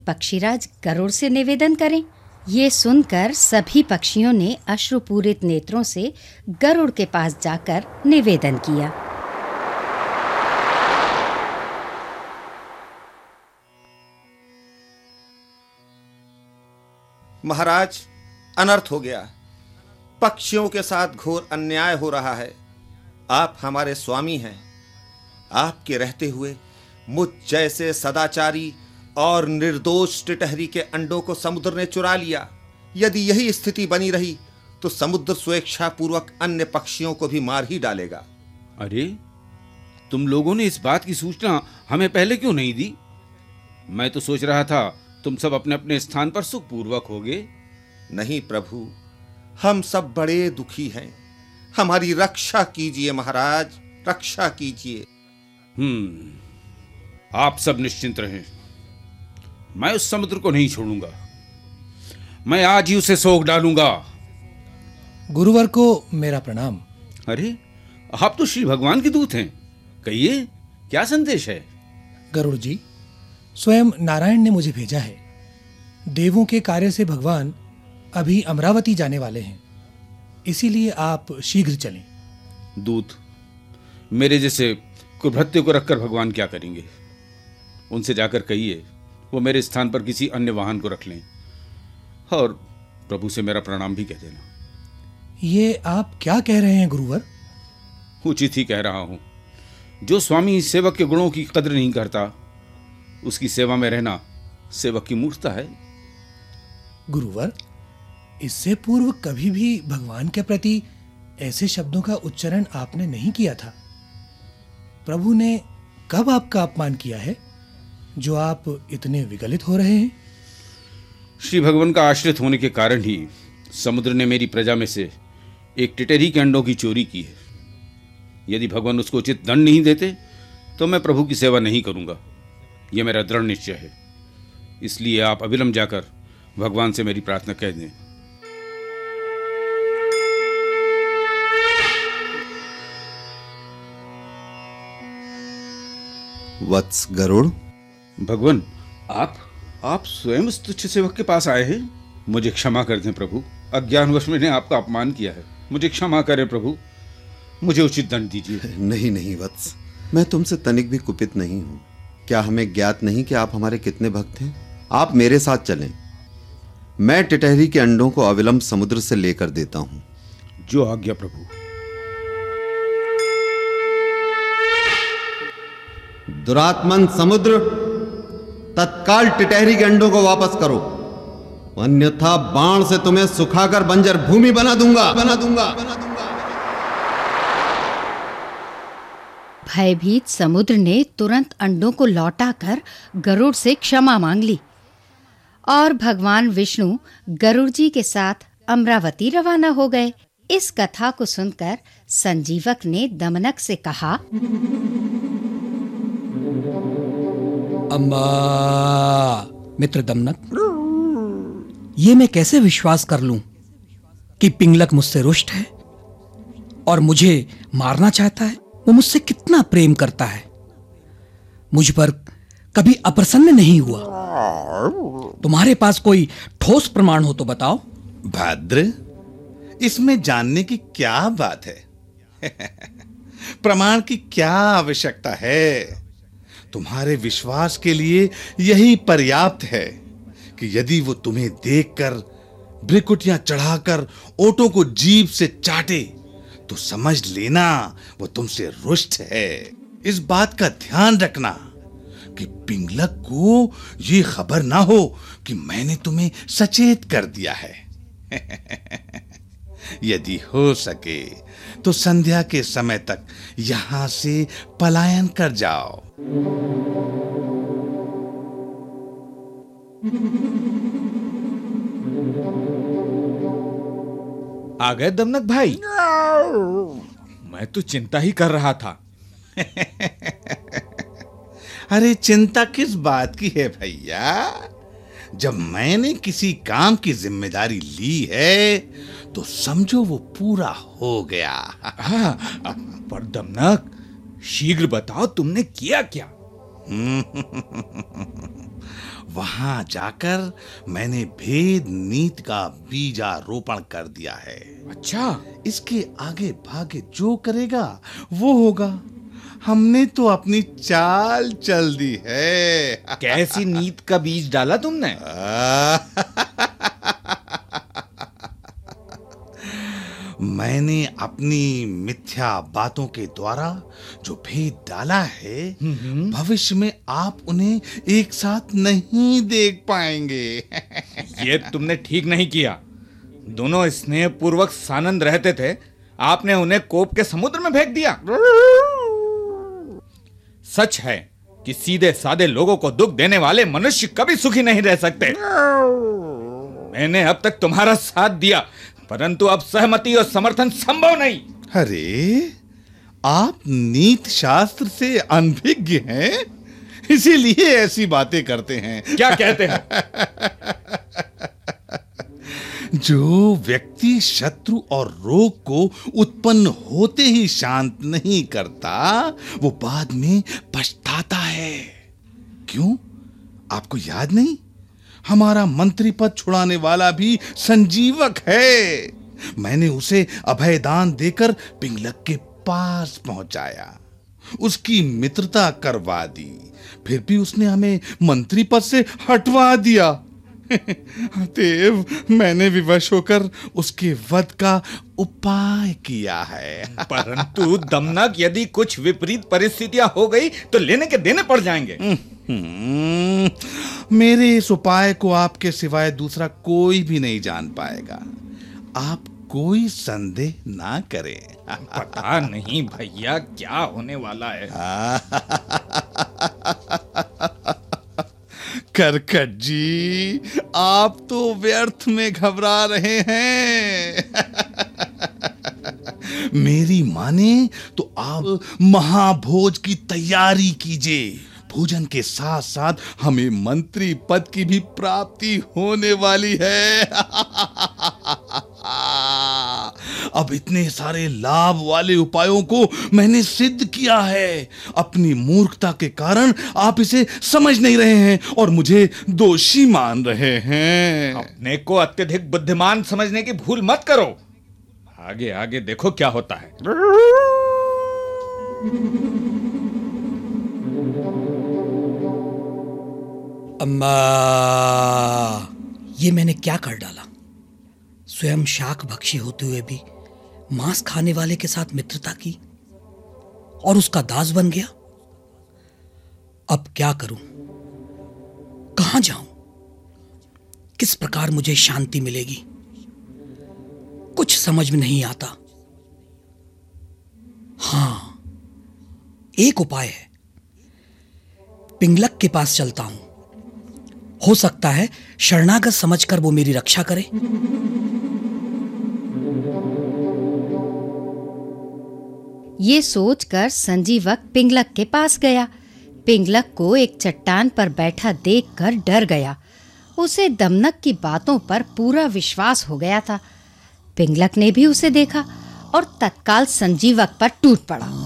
पक्षीराज गरुड़ से निवेदन करें। ये सुनकर सभी पक्षियों ने अश्रुपूरित नेत्रों से गरुड़ के पास जाकर निवेदन किया। महाराज, अनर्थ हो गया। पक्षियों के साथ घोर अन्याय हो रहा है। आप हमारे स्वामी हैं। आपके रहते हुए मुझ जैसे सदाचारी और निर्दोष टिटहरी के अंडों को समुद्र ने चुरा लिया। यदि यही स्थिति बनी रही तो समुद्र स्वेच्छापूर्वक अन्य पक्षियों को भी मार ही डालेगा। अरे, तुम लोगों ने इस बात की सूचना हमें पहले क्यों नहीं दी? मैं तो सोच रहा था तुम सब अपने अपने स्थान पर सुखपूर्वक होगे। नहीं प्रभु, हम सब बड़े दुखी हैं। हमारी रक्षा कीजिए महाराज, रक्षा कीजिए। आप सब निश्चिंत रहें। मैं उस समुद्र को नहीं छोड़ूंगा। मैं आज ही उसे सोख डालूंगा। गुरुवर को मेरा प्रणाम। अरे, आप तो श्री भगवान के दूत हैं। कहिए, क्या संदेश है? गरुड़ जी, स्वयं नारायण ने मुझे भेजा है। देवों के कार्य से भगवान अभी अमरावती जाने वाले हैं, इसीलिए आप शीघ्र चलें। दूत, मेरे जैसे कुभृत्य को रखकर भगवान क्या करेंगे? उनसे जाकर कहिए वो मेरे स्थान पर किसी अन्य वाहन को रख लें, और प्रभु से मेरा प्रणाम भी कह देना। ये आप क्या कह रहे हैं गुरुवर? उचित ही कह रहा हूं। जो स्वामी सेवक के गुणों की कद्र नहीं करता, उसकी सेवा में रहना सेवक की मूर्खता है। गुरुवर, इससे पूर्व कभी भी भगवान के प्रति ऐसे शब्दों का उच्चारण आपने नहीं किया था। प्रभु ने कब आपका अपमान किया है जो आप इतने विगलित हो रहे हैं? श्री भगवान का आश्रित होने के कारण ही समुद्र ने मेरी प्रजा में से एक टिटहरी के अंडों की चोरी की है। यदि भगवान उसको उचित दंड नहीं देते तो मैं प्रभु की सेवा नहीं करूंगा। यह मेरा दृढ़ निश्चय है। इसलिए आप अविलंब जाकर भगवान से मेरी प्रार्थना कह दें। वत्स गरुड़, भगवान, आप स्वयं इस तुच्छ सेवक के पास आए हैं। मुझे क्षमा कर दें प्रभु। अज्ञानवश मैंने आपका अपमान किया है। मुझे क्षमा करें प्रभु। मुझे उचित दंड दीजिए। नहीं नहीं वत्स, मैं तुमसे तनिक भी कुपित नहीं हूं। क्या हमें ज्ञात नहीं कि आप हमारे कितने भक्त हैं? आप मेरे साथ चलें। मैं टिटहरी के अंडों को अविलंब समुद्र से लेकर देता हूं। जो आज्ञा प्रभु। दुरात्मन समुद्र, तत्काल टिटहरी के अंडों को वापस करो, अन्यथा बाण से तुम्हें सुखाकर बंजर भूमि बना दूंगा। भयभीत समुद्र ने तुरंत अंडों को लौटाकर गरुड़ से क्षमा मांग ली और भगवान विष्णु गरुड़ जी के साथ अमरावती रवाना हो गए। इस कथा को सुनकर संजीवक ने दमनक से कहा, अम्मा, मित्र दमनक, ये मैं कैसे विश्वास कर लूं कि पिंगलक मुझसे रुष्ट है और मुझे मारना चाहता है। वो मुझसे कितना प्रेम करता है, मुझ पर कभी अप्रसन्न नहीं हुआ। तुम्हारे पास कोई ठोस प्रमाण हो तो बताओ। भद्र, इसमें जानने की क्या बात है? प्रमाण की क्या आवश्यकता है? तुम्हारे विश्वास के लिए यही पर्याप्त है कि यदि वो तुम्हें देखकर भ्रिकुटियां चढ़ाकर ओटों को जीभ से चाटे तो समझ लेना वो तुमसे रुष्ट है। इस बात का ध्यान रखना कि पिंगलक को ये खबर ना हो कि मैंने तुम्हें सचेत कर दिया है। यदि हो सके तो संध्या के समय तक यहां से पलायन कर जाओ। आ गए दमनक भाई? मैं तो चिंता ही कर रहा था। अरे, चिंता किस बात की है भैया? जब मैंने किसी काम की जिम्मेदारी ली है तो समझो वो पूरा हो गया। हाँ, पर दमनक, शीघ्र बताओ तुमने किया क्या? वहां जाकर मैंने भेद नीति का बीजारोपण कर दिया है। अच्छा, इसके आगे भागे जो करेगा वो होगा। हमने तो अपनी चाल चल दी है। कैसी नीति का बीज डाला तुमने? मैंने अपनी मिथ्या बातों के द्वारा जो भेद डाला है, भविष्य में आप उन्हें एक साथ नहीं देख पाएंगे। ये तुमने ठीक नहीं किया। दोनों स्नेहपूर्वक सानंद रहते थे, आपने उन्हें कोप के समुद्र में फेंक दिया। सच है कि सीधे साधे लोगों को दुख देने वाले मनुष्य कभी सुखी नहीं रह सकते। मैंने अब तक तुम्हारा साथ दिया, परंतु अब सहमति और समर्थन संभव नहीं। अरे, आप नीति शास्त्र से अनभिज्ञ हैं, इसीलिए ऐसी बातें करते हैं। क्या कहते हैं? जो व्यक्ति शत्रु और रोग को उत्पन्न होते ही शांत नहीं करता, वो बाद में पछताता है। क्यों? आपको याद नहीं? हमारा मंत्री पद छुड़ाने वाला भी संजीवक है। मैंने उसे अभयदान देकर पिंगलक के पास पहुंचाया, उसकी मित्रता करवा दी, फिर भी उसने हमें मंत्री पद से हटवा दिया। अतएव मैंने विवश होकर उसके वध का उपाय किया है। परंतु दमनक, यदि कुछ विपरीत परिस्थितियां हो गई तो लेने के देने पड़ जाएंगे। मेरे इस उपाय को आपके सिवाय दूसरा कोई भी नहीं जान पाएगा। आप कोई संदेह ना करें। पता नहीं भैया क्या होने वाला है। करकट जी, आप तो व्यर्थ में घबरा रहे हैं। मेरी माने तो आप महाभोज की तैयारी कीजिए। भोजन के साथ साथ हमें मंत्री पद की भी प्राप्ति होने वाली है। अब इतने सारे लाभ वाले उपायों को मैंने सिद्ध किया है। अपनी मूर्खता के कारण आप इसे समझ नहीं रहे हैं और मुझे दोषी मान रहे हैं। अपने को अत्यधिक बुद्धिमान समझने की भूल मत करो। आगे आगे देखो क्या होता है। अम्मा, ये मैंने क्या कर डाला? स्वयं शाक भक्षी होते हुए भी मांस खाने वाले के साथ मित्रता की और उसका दास बन गया। अब क्या करूं? कहां जाऊं? किस प्रकार मुझे शांति मिलेगी? कुछ समझ में नहीं आता। हां, एक उपाय है। पिंगलक के पास चलता हूं। हो सकता है शरणागत समझकर वो मेरी रक्षा करे। ये सोचकर संजीवक पिंगलक के पास गया। पिंगलक को एक चट्टान पर बैठा देखकर डर गया। उसे दमनक की बातों पर पूरा विश्वास हो गया था। पिंगलक ने भी उसे देखा और तत्काल संजीवक पर टूट पड़ा।